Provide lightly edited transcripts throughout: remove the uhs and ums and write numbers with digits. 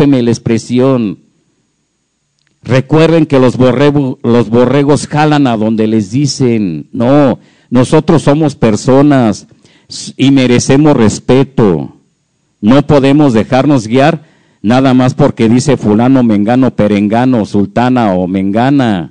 discúlpenme la expresión. Recuerden que los borregos jalan a donde les dicen. No, nosotros somos personas y merecemos respeto. No podemos dejarnos guiar nada más porque dice fulano, mengano, perengano, sultana o mengana.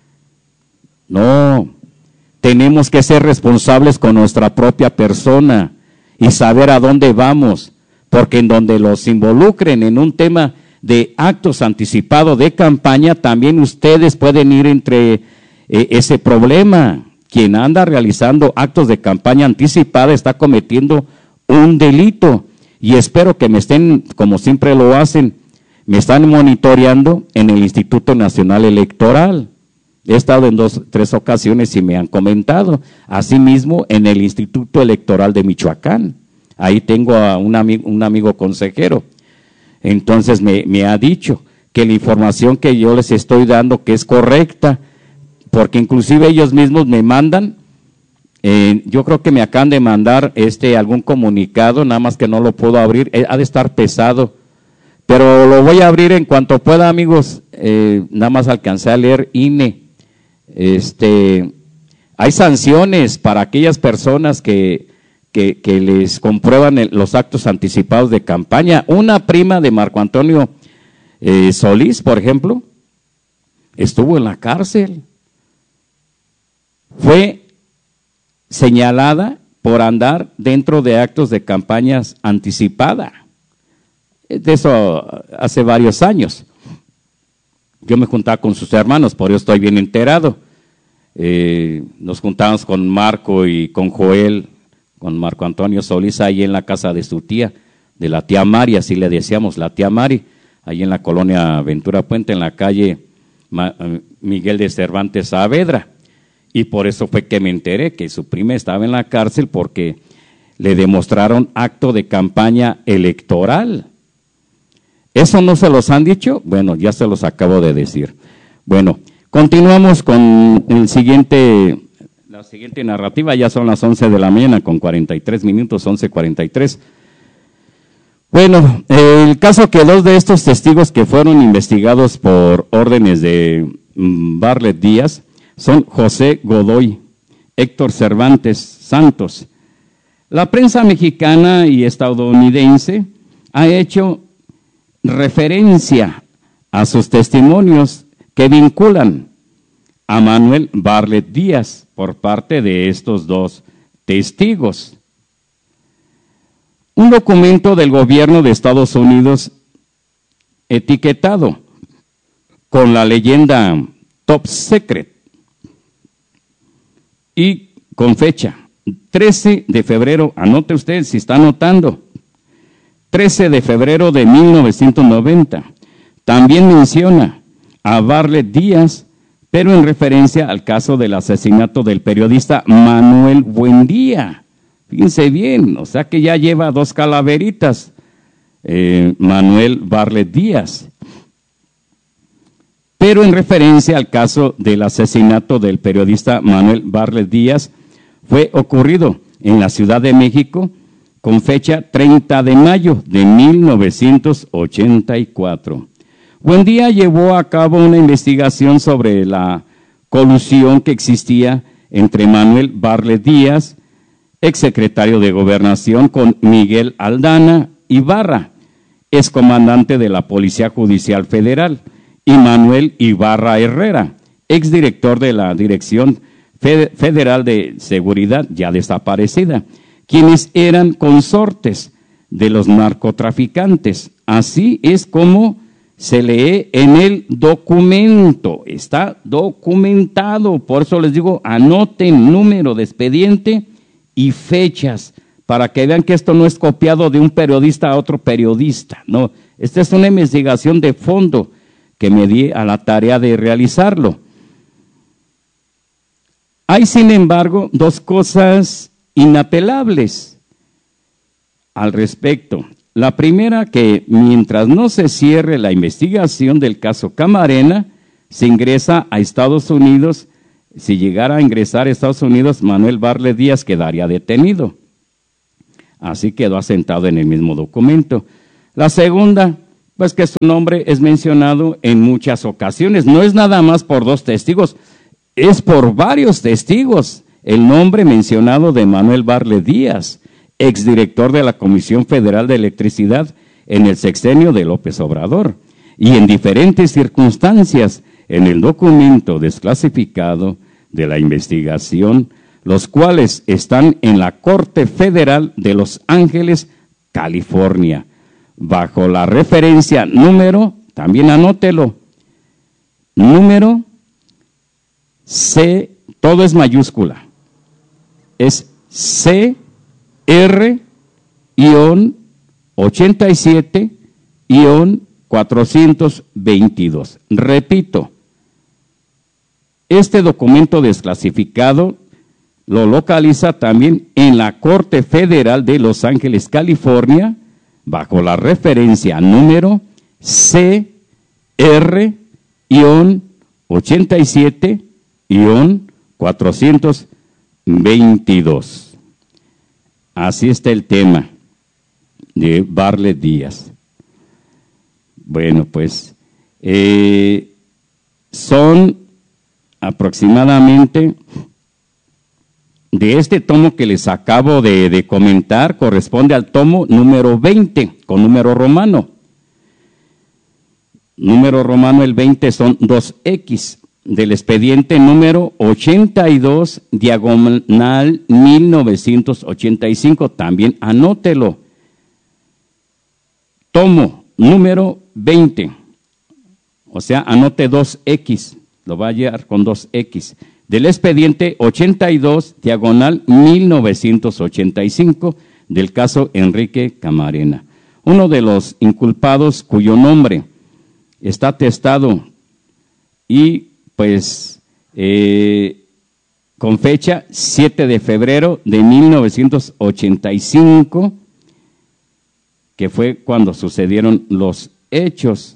No, tenemos que ser responsables con nuestra propia persona y saber a dónde vamos, porque en donde los involucren en un tema de actos anticipados de campaña, también ustedes pueden ir entre ese problema. Quien anda realizando actos de campaña anticipada está cometiendo un delito. Y espero que me estén, como siempre lo hacen, me están monitoreando en el Instituto Nacional Electoral. He estado en 2, 3 ocasiones y me han comentado. Asimismo, en el Instituto Electoral de Michoacán. Ahí tengo a un amigo consejero. Entonces me ha dicho que la información que yo les estoy dando que es correcta, porque inclusive ellos mismos me mandan, yo creo que me acaban de mandar algún comunicado, nada más que no lo puedo abrir, ha de estar pesado, pero lo voy a abrir en cuanto pueda, amigos. Nada más alcancé a leer INE. Hay sanciones para aquellas personas que les comprueban los actos anticipados de campaña. Una prima de Marco Antonio Solís, por ejemplo, estuvo en la cárcel. Fue señalada por andar dentro de actos de campañas anticipada. De eso hace varios años. Yo me juntaba con sus hermanos, por eso estoy bien enterado. Nos juntábamos con Marco y con Joel, con Marco Antonio Solís, ahí en la casa de su tía, de la tía Mari, así le decíamos, la tía Mari, ahí en la colonia Ventura Puente, en la calle Miguel de Cervantes Saavedra. Y por eso fue que me enteré que su prima estaba en la cárcel porque le demostraron acto de campaña electoral. ¿Eso no se los han dicho? Bueno, ya se los acabo de decir. Bueno, continuamos con la siguiente narrativa. Ya son las 11 de la mañana con 43 minutos, 11:43. Bueno, el caso que 2 de estos testigos que fueron investigados por órdenes de Barlet Díaz son José Godoy, Héctor Cervantes Santos. La prensa mexicana y estadounidense ha hecho referencia a sus testimonios que vinculan a Manuel Barlet Díaz por parte de estos 2 testigos. Un documento del gobierno de Estados Unidos etiquetado con la leyenda Top Secret y con fecha 13 de febrero, anote usted si está anotando, 13 de febrero de 1990. También menciona a Barlet Díaz, pero en referencia al caso del asesinato del periodista Manuel Buendía. Fíjense bien, o sea que ya lleva 2 calaveritas, Manuel Barlet Díaz. Pero en referencia al caso del asesinato del periodista Manuel Barlet Díaz, fue ocurrido en la Ciudad de México con fecha 30 de mayo de 1984. Buendía llevó a cabo una investigación sobre la colusión que existía entre Manuel Barlet Díaz, exsecretario de Gobernación, con Miguel Aldana Ibarra, excomandante de la Policía Judicial Federal, y Manuel Ibarra Herrera, exdirector de la Dirección Federal de Seguridad, ya desaparecida, quienes eran consortes de los narcotraficantes. Así es como se lee en el documento, está documentado, por eso les digo, anoten número de expediente y fechas, para que vean que esto no es copiado de un periodista a otro periodista, no, esta es una investigación de fondo que me di a la tarea de realizarlo. Hay, sin embargo, 2 cosas inapelables al respecto. La primera, que mientras no se cierre la investigación del caso Camarena, se ingresa a Estados Unidos. Si llegara a ingresar a Estados Unidos, Manuel Barlet Díaz quedaría detenido. Así quedó asentado en el mismo documento. La segunda, Pues que su nombre es mencionado en muchas ocasiones. No es nada más por 2 testigos, es por varios testigos. El nombre mencionado de Manuel Barlet Díaz, exdirector de la Comisión Federal de Electricidad en el sexenio de López Obrador, y en diferentes circunstancias en el documento desclasificado de la investigación, los cuales están en la Corte Federal de Los Ángeles, California, bajo la referencia número, también anótelo, número C, todo es mayúscula, es CR-87-422. Repito, este documento desclasificado lo localiza también en la Corte Federal de Los Ángeles, California, bajo la referencia número CR-87-422. Así está el tema de Barlet Díaz. Bueno, pues son aproximadamente, de este tomo que les acabo de comentar, corresponde al tomo número 20, con número romano. Número romano el 20 son 2X, del expediente número 82, diagonal 1985, también anótelo. Tomo número 20, o sea, anote 2X, lo va a llevar con 2X, del expediente 82, diagonal 1985, del caso Enrique Camarena. Uno de los inculpados cuyo nombre está atestado y pues con fecha 7 de febrero de 1985, que fue cuando sucedieron los hechos.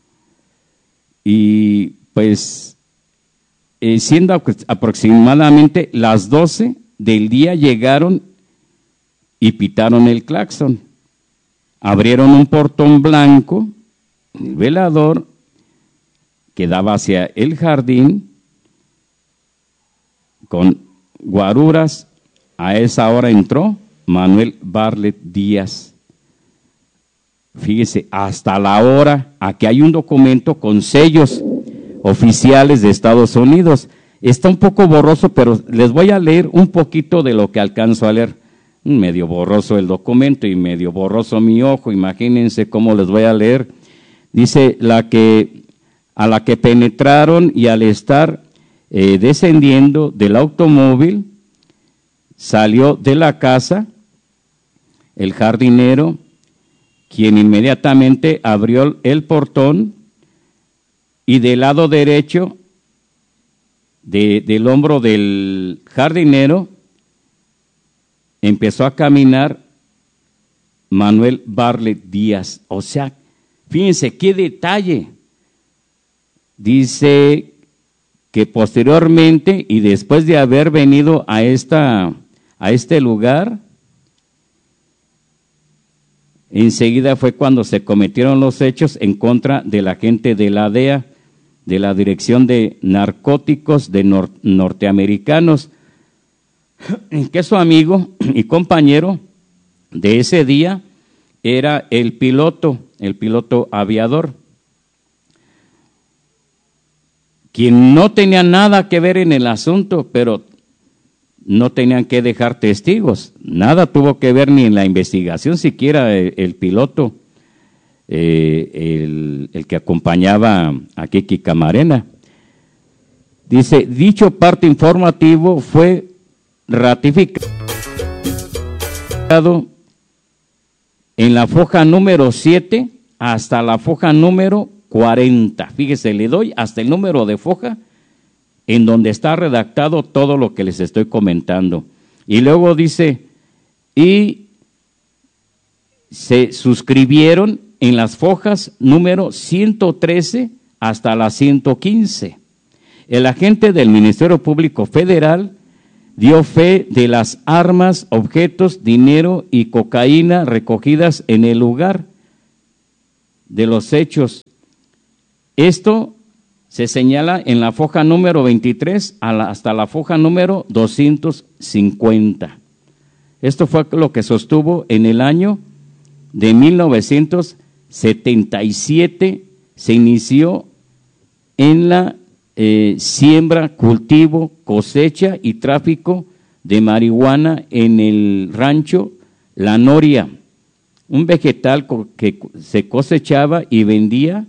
Y pues siendo aproximadamente las 12 del día, llegaron y pitaron el claxon. Abrieron un portón blanco, el velador, que daba hacia el jardín, con guaruras. A esa hora entró Manuel Barlet Díaz. Fíjese, hasta la hora, aquí hay un documento con sellos oficiales de Estados Unidos. Está un poco borroso, pero les voy a leer un poquito de lo que alcanzo a leer. Medio borroso el documento y medio borroso mi ojo, imagínense cómo les voy a leer. Dice, a la que penetraron y al estar descendiendo del automóvil, salió de la casa el jardinero, quien inmediatamente abrió el portón y del lado derecho del hombro del jardinero empezó a caminar Manuel Barlet Díaz. O sea, fíjense qué detalle. Dice que posteriormente y después de haber venido a este lugar, enseguida fue cuando se cometieron los hechos en contra del agente de la DEA, de la Dirección de Narcóticos de Norteamericanos, que su amigo y compañero de ese día era el piloto aviador, quien no tenía nada que ver en el asunto, pero no tenían que dejar testigos, nada tuvo que ver ni en la investigación, siquiera el piloto, el que acompañaba a Kiki Camarena. Dice, dicho parte informativo fue ratificado en la foja número 7 hasta la foja número 40. Fíjese, le doy hasta el número de foja en donde está redactado todo lo que les estoy comentando. Y luego dice, y se suscribieron en las fojas número 113 hasta la 115. El agente del Ministerio Público Federal dio fe de las armas, objetos, dinero y cocaína recogidas en el lugar de los hechos. Esto se señala en la foja número 23 hasta la foja número 250. Esto fue lo que sostuvo en el año de 1977. Se inició en la siembra, cultivo, cosecha y tráfico de marihuana en el rancho La Noria, un vegetal que se cosechaba y vendía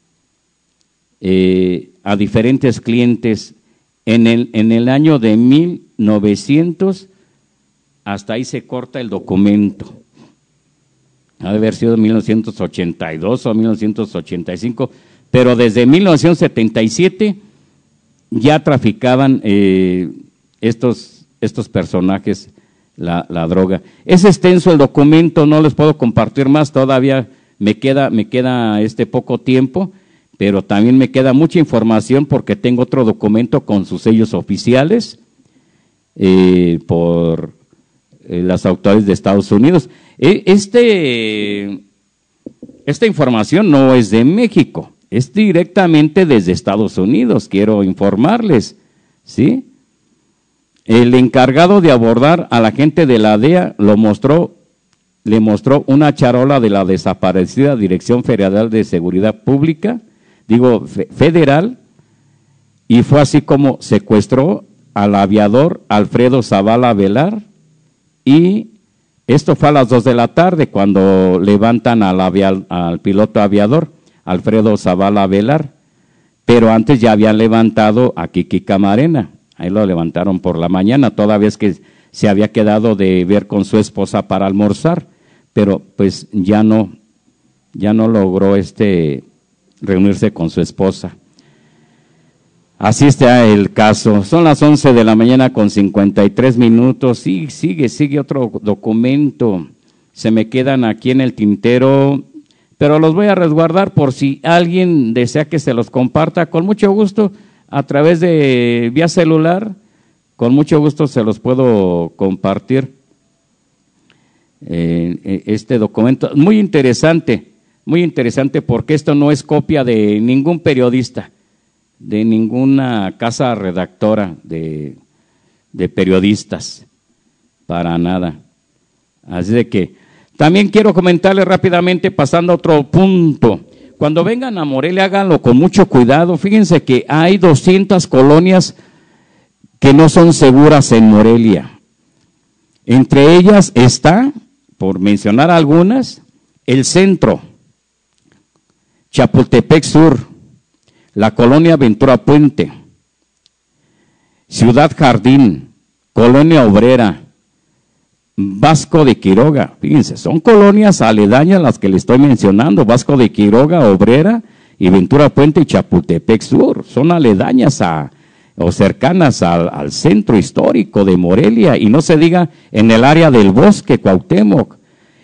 a diferentes clientes en el año de 1900, hasta ahí se corta el documento. Ha de haber sido 1982 o 1985, pero desde 1977 ya traficaban estos personajes la droga. Es extenso el documento, no les puedo compartir más, todavía me queda poco tiempo, pero también me queda mucha información porque tengo otro documento con sus sellos oficiales por las autoridades de Estados Unidos. Esta información no es de México, es directamente desde Estados Unidos, quiero informarles, ¿sí? El encargado de abordar a la gente de la DEA le mostró una charola de la desaparecida Dirección Federal de Seguridad Pública, federal, y fue así como secuestró al aviador Alfredo Zavala Velar, y esto fue a las 2 de la tarde cuando levantan al piloto aviador Alfredo Zavala Velar, pero antes ya habían levantado a Kiki Camarena, ahí lo levantaron por la mañana, toda vez que se había quedado de ver con su esposa para almorzar, pero pues ya no logró reunirse con su esposa. Así está el caso. Son las 11 de la mañana con 53 minutos. Sí, sigue otro documento. Se me quedan aquí en el tintero, pero los voy a resguardar por si alguien desea que se los comparta. Con mucho gusto, a través de vía celular, con mucho gusto se los puedo compartir. Este documento, muy interesante porque esto no es copia de ningún periodista, de ninguna casa redactora de periodistas, para nada. Así de que también quiero comentarles rápidamente, pasando a otro punto. Cuando vengan a Morelia, háganlo con mucho cuidado. Fíjense que hay 200 colonias que no son seguras en Morelia. Entre ellas está, por mencionar algunas, el Centro, Chapultepec Sur, la colonia Ventura Puente, Ciudad Jardín, Colonia Obrera, Vasco de Quiroga. Fíjense, son colonias aledañas las que le estoy mencionando, Vasco de Quiroga, Obrera y Ventura Puente y Chapultepec Sur, son aledañas o cercanas al centro histórico de Morelia, y no se diga en el área del Bosque, Cuauhtémoc,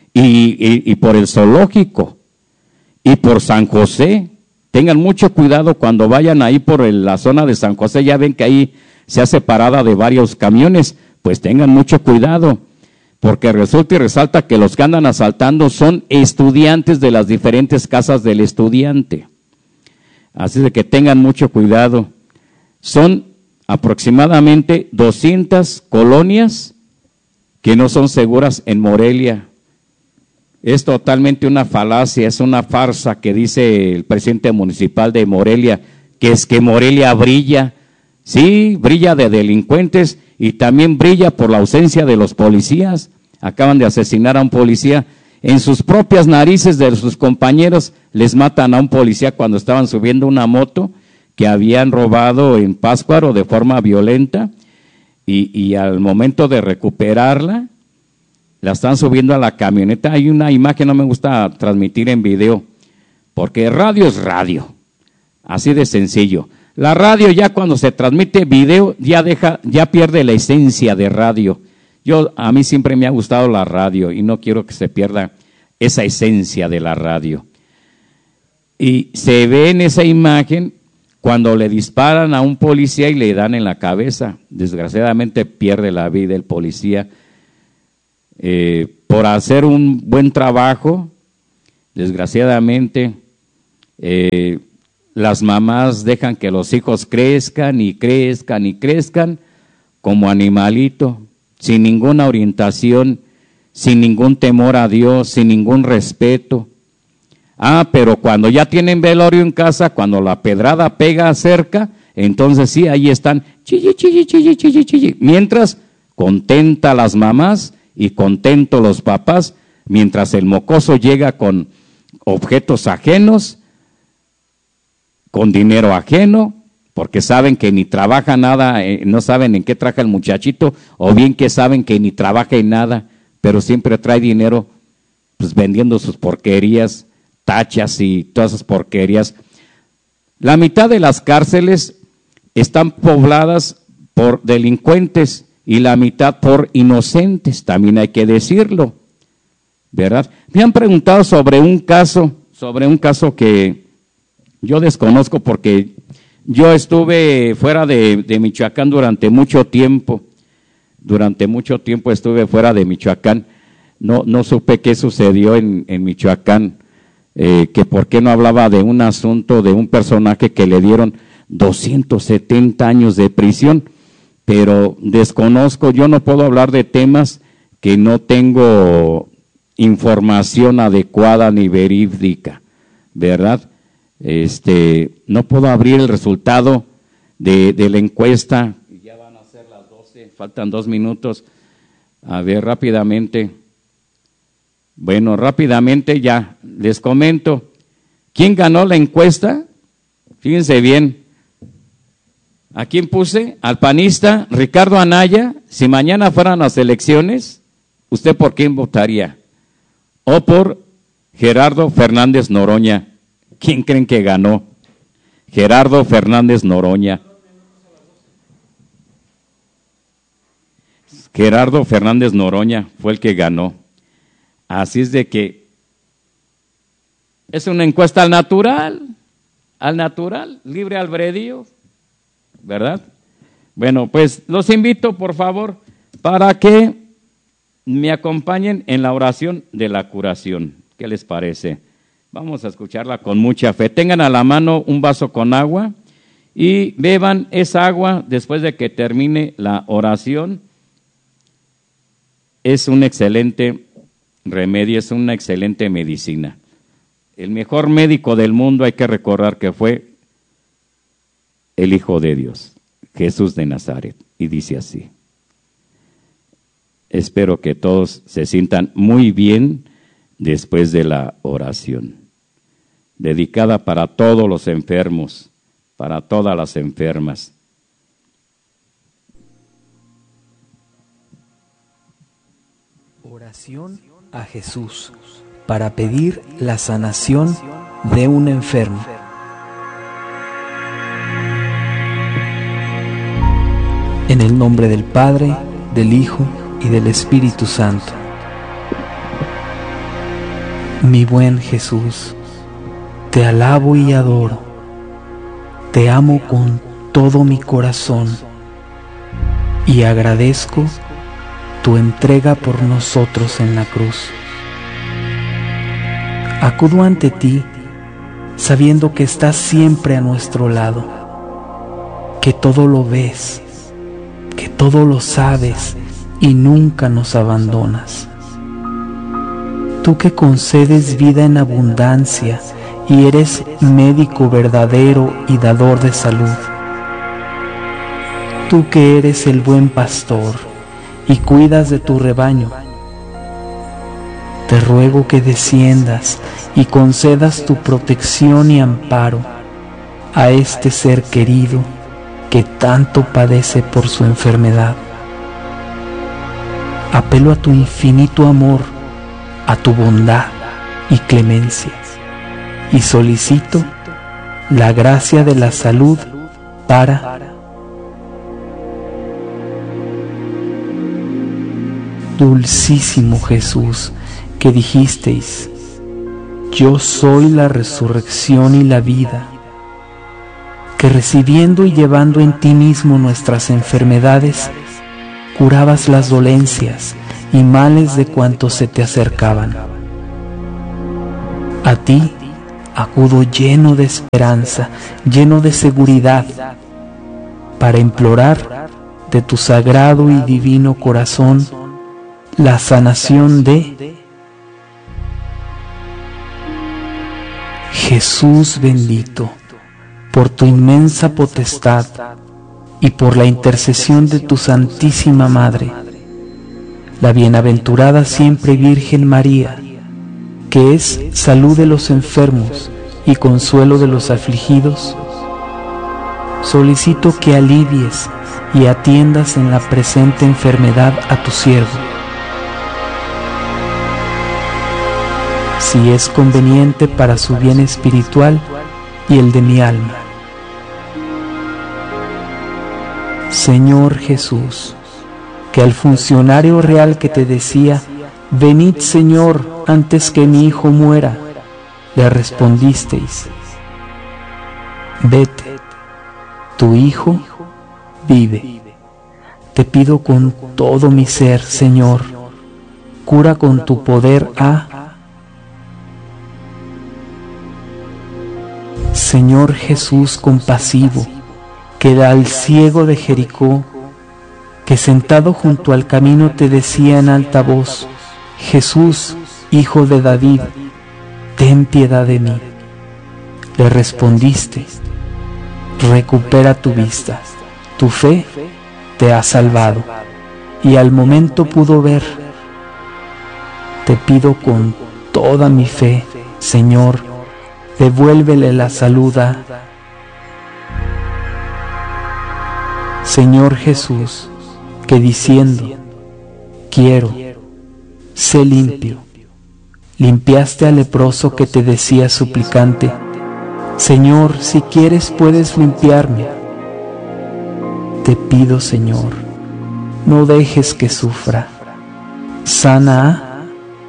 y por el zoológico, y por San José. Tengan mucho cuidado cuando vayan ahí por la zona de San José, ya ven que ahí se hace parada de varios camiones, pues tengan mucho cuidado, porque resulta y resalta que los que andan asaltando son estudiantes de las diferentes casas del estudiante. Así de que tengan mucho cuidado. Son aproximadamente 200 colonias que no son seguras en Morelia. Es totalmente una falacia, es una farsa que dice el presidente municipal de Morelia, que es que Morelia brilla. Sí, brilla de delincuentes y también brilla por la ausencia de los policías. Acaban de asesinar a un policía. En sus propias narices de sus compañeros les matan a un policía cuando estaban subiendo una moto que habían robado en Pátzcuaro de forma violenta, y al momento de recuperarla, la están subiendo a la camioneta. Hay una imagen, no me gusta transmitir en video, porque radio es radio, así de sencillo. La radio ya cuando se transmite video ya pierde la esencia de radio. A mí siempre me ha gustado la radio y no quiero que se pierda esa esencia de la radio. Y se ve en esa imagen cuando le disparan a un policía y le dan en la cabeza. Desgraciadamente pierde la vida el policía. Por hacer un buen trabajo, desgraciadamente Las mamás dejan que los hijos crezcan y crezcan y crezcan como animalito, sin ninguna orientación, sin ningún temor a Dios, sin ningún respeto. Pero cuando ya tienen velorio en casa, cuando la pedrada pega cerca, entonces sí, ahí están, chille, chille, chille, chille, chille. Mientras, contenta las mamás y contentos los papás, mientras el mocoso llega con objetos ajenos, con dinero ajeno, porque saben que ni trabaja nada, no saben en qué trabaja el muchachito, o bien que saben que ni trabaja en nada, pero siempre trae dinero, pues vendiendo sus porquerías, tachas y todas esas porquerías. La mitad de las cárceles están pobladas por delincuentes y la mitad por inocentes, también hay que decirlo, ¿verdad? Me han preguntado sobre un caso que yo desconozco porque yo estuve fuera de Michoacán durante mucho tiempo estuve fuera de Michoacán, no supe qué sucedió en Michoacán, que por qué no hablaba de un asunto de un personaje que le dieron 270 años de prisión, pero desconozco, yo no puedo hablar de temas que no tengo información adecuada ni verídica, ¿verdad? No puedo abrir el resultado de la encuesta. Ya van a ser las 12, faltan 2 minutos. A ver, rápidamente. Bueno, rápidamente ya les comento. ¿Quién ganó la encuesta? Fíjense bien. ¿A quién puse? Al panista Ricardo Anaya. Si mañana fueran las elecciones, ¿usted por quién votaría? O por Gerardo Fernández Noroña. ¿Quién creen que ganó? Gerardo Fernández Noroña. Gerardo Fernández Noroña fue el que ganó. Así es de que es una encuesta al natural, libre albedrío, ¿verdad? Bueno, pues los invito, por favor, para que me acompañen en la oración de la curación. ¿Qué les parece? Vamos a escucharla con mucha fe. Tengan a la mano un vaso con agua y beban esa agua después de que termine la oración. Es un excelente remedio, es una excelente medicina. El mejor médico del mundo, hay que recordar que fue el Hijo de Dios, Jesús de Nazaret. Y dice así. Espero que todos se sientan muy bien después de la oración, dedicada para todos los enfermos, para todas las enfermas. Oración a Jesús para pedir la sanación de un enfermo. En el nombre del Padre, del Hijo y del Espíritu Santo. Mi buen Jesús, te alabo y adoro, te amo con todo mi corazón y agradezco tu entrega por nosotros en la cruz. Acudo ante ti sabiendo que estás siempre a nuestro lado, que todo lo ves, que todo lo sabes y nunca nos abandonas. Tú que concedes vida en abundancia y eres médico verdadero y dador de salud. Tú que eres el buen pastor y cuidas de tu rebaño. Te ruego que desciendas y concedas tu protección y amparo a este ser querido que tanto padece por su enfermedad. Apelo a tu infinito amor, a tu bondad y clemencia, y solicito la gracia de la salud para Dulcísimo Jesús, que dijisteis: yo soy la resurrección y la vida, que recibiendo y llevando en ti mismo nuestras enfermedades, curabas las dolencias y males de cuantos se te acercaban. A ti acudo lleno de esperanza, lleno de seguridad, para implorar de tu sagrado y divino corazón la sanación de Jesús bendito, por tu inmensa potestad y por la intercesión de tu Santísima Madre, la bienaventurada siempre Virgen María, que es salud de los enfermos y consuelo de los afligidos, solicito que alivies y atiendas en la presente enfermedad a tu siervo, si es conveniente para su bien espiritual y el de mi alma. Señor Jesús, que al funcionario real que te decía, venid Señor, antes que mi hijo muera, le respondisteis, vete, tu hijo vive. Te pido con todo mi ser, Señor, cura con tu poder a Señor Jesús compasivo, que da al ciego de Jericó, que sentado junto al camino te decía en alta voz, Jesús, hijo de David, ten piedad de mí. Le respondiste, recupera tu vista, tu fe te ha salvado. Y al momento pudo ver. Te pido con toda mi fe, Señor, devuélvele la salud a Señor Jesús, que diciendo, quiero, sé limpio, limpiaste al leproso que te decía suplicante, Señor, si quieres puedes limpiarme. Te pido, Señor, no dejes que sufra. Sana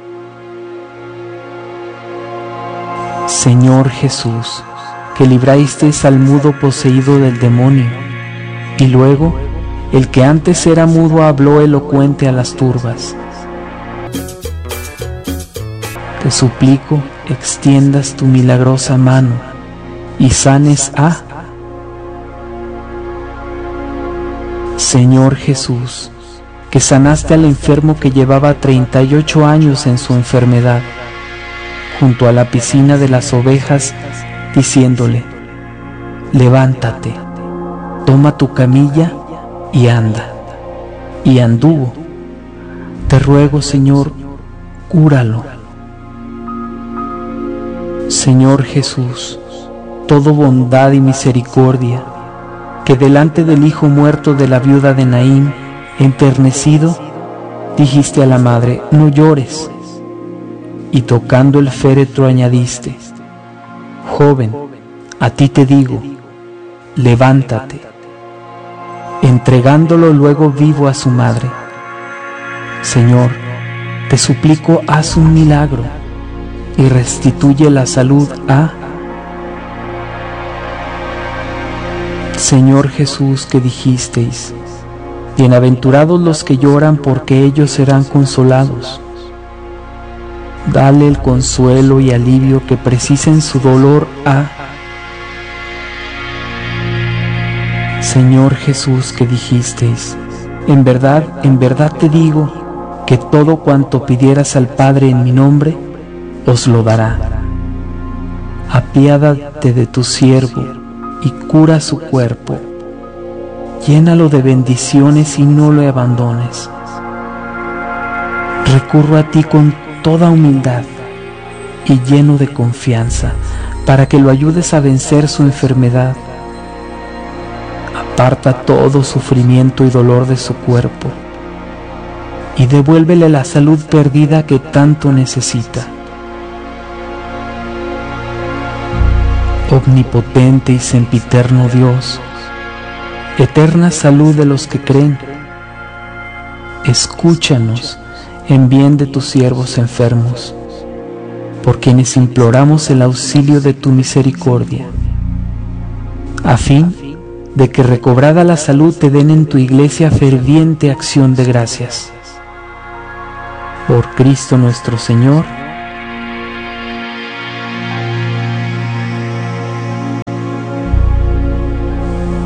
a Señor Jesús, que librasteis al mudo poseído del demonio, y luego el que antes era mudo habló elocuente a las turbas. Te suplico, extiendas tu milagrosa mano y sanes a Señor Jesús, que sanaste al enfermo que llevaba 38 años en su enfermedad, junto a la piscina de las ovejas, diciéndole, levántate, toma tu camilla y anda. Y anduvo. Te ruego, Señor, cúralo. Señor Jesús, todo bondad y misericordia, que delante del hijo muerto de la viuda de Naín, enternecido, dijiste a la madre, no llores, y tocando el féretro añadiste, joven, a ti te digo, levántate, entregándolo luego vivo a su madre. Señor, te suplico, haz un milagro y restituye la salud a Señor Jesús, que dijisteis, bienaventurados los que lloran, porque ellos serán consolados. Dale el consuelo y alivio que precisa en su dolor a Señor Jesús, que dijisteis, en verdad te digo, que todo cuanto pidieras al Padre en mi nombre, os lo dará. Apiádate de tu siervo y cura su cuerpo. Llénalo de bendiciones y no lo abandones. Recurro a ti con toda humildad y lleno de confianza, para que lo ayudes a vencer su enfermedad. Aparta todo sufrimiento y dolor de su cuerpo y devuélvele la salud perdida que tanto necesita. Omnipotente y sempiterno Dios, eterna salud de los que creen, escúchanos en bien de tus siervos enfermos, por quienes imploramos el auxilio de tu misericordia, a fin de que recobrada la salud te den en tu iglesia ferviente acción de gracias. Por Cristo nuestro Señor.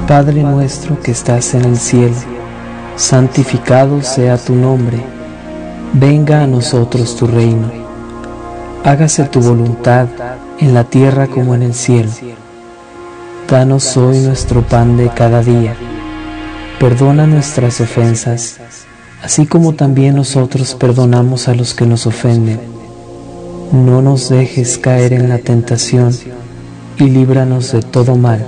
Padre nuestro que estás en el cielo, santificado sea tu nombre. Venga a nosotros tu reino. Hágase tu voluntad en la tierra como en el cielo. Danos hoy nuestro pan de cada día. Perdona nuestras ofensas, así como también nosotros perdonamos a los que nos ofenden. No nos dejes caer en la tentación y líbranos de todo mal.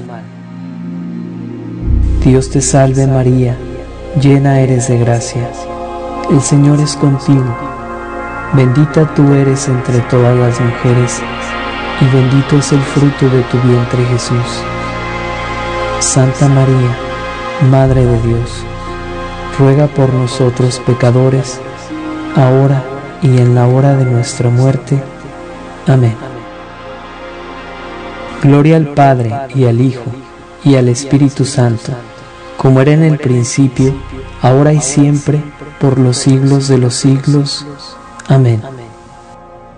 Dios te salve María, llena eres de gracia. El Señor es contigo. Bendita tú eres entre todas las mujeres, y bendito es el fruto de tu vientre Jesús. Santa María, Madre de Dios, ruega por nosotros pecadores, ahora y en la hora de nuestra muerte. Amén. Gloria al Padre, y al Hijo, y al Espíritu Santo, como era en el principio, ahora y siempre, por los siglos de los siglos. Amén.